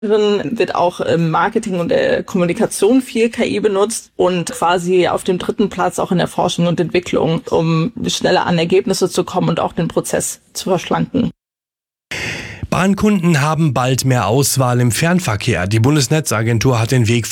wird auch im Marketing und der Kommunikation viel KI benutzt und quasi auf dem 3. Platz auch in der Forschung und Entwicklung, um schneller an Ergebnisse zu kommen und auch den Prozess zu verschlanken. Bahnkunden haben bald mehr Auswahl im Fernverkehr. Die Bundesnetzagentur hat den Weg